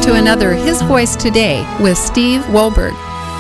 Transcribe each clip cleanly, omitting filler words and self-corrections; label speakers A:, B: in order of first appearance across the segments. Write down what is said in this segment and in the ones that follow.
A: to another His Voice Today with Steve Wohlberg.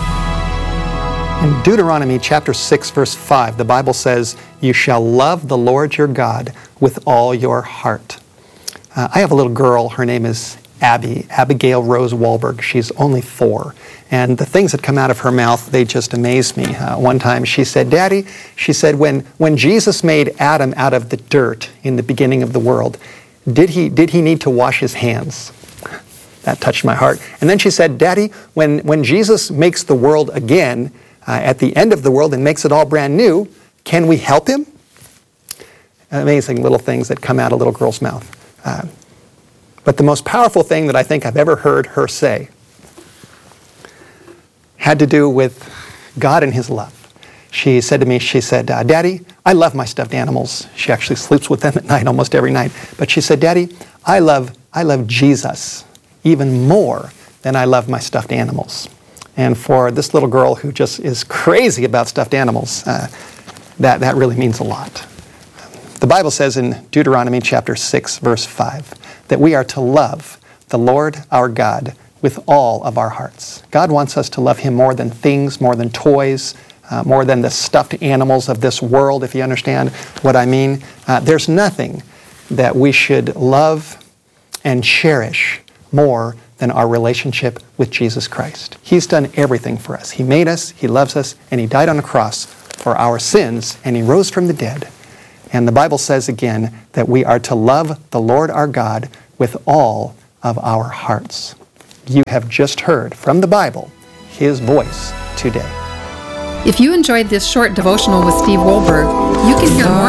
B: In Deuteronomy chapter 6, verse 5, the Bible says, "You shall love the Lord your God with all your heart." I have a little girl. Her name is Abigail Rose Wohlberg. She's only 4. And the things that come out of her mouth, they just amaze me. One time she said, "Daddy," she said, when Jesus made Adam out of the dirt in the beginning of the world, did he need to wash his hands? That touched my heart. And then she said, "Daddy, when Jesus makes the world again, at the end of the world and makes it all brand new, can we help him?" Amazing little things that come out of a little girl's mouth. But the most powerful thing that I think I've ever heard her say had to do with God and His love. She said to me, she said, "Daddy, I love my stuffed animals." She actually sleeps with them at night, almost every night. But she said, "Daddy, I love Jesus even more than I love my stuffed animals." And for this little girl who just is crazy about stuffed animals, that really means a lot. The Bible says in Deuteronomy chapter 6, verse 5, that we are to love the Lord our God with all of our hearts. God wants us to love Him more than things, more than toys, more than the stuffed animals of this world, if you understand what I mean. There's nothing that we should love and cherish more than our relationship with Jesus Christ. He's done everything for us. He made us, He loves us, and He died on the cross for our sins, and He rose from the dead. And the Bible says again that we are to love the Lord our God with all of our hearts. You have just heard from the Bible His voice today.
A: If you enjoyed this short devotional with Steve Wohlberg, you can hear more